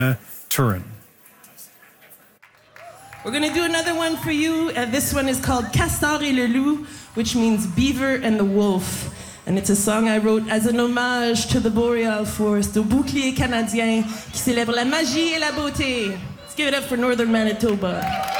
Turin. We're going to do another one for you. This one is called Castor et le Loup, which means beaver and the wolf. And it's a song I wrote as an hommage to the Boreal Forest, au bouclier canadien qui célèbre la magie et la beauté. Let's give it up for Northern Manitoba.